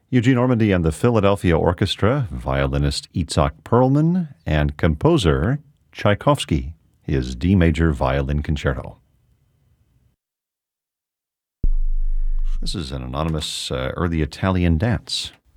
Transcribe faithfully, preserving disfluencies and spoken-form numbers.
Eugene Ormandy and the Philadelphia Orchestra, violinist Itzhak Perlman, and composer Tchaikovsky, his D major violin concerto. This is an anonymous uh, early Italian dance.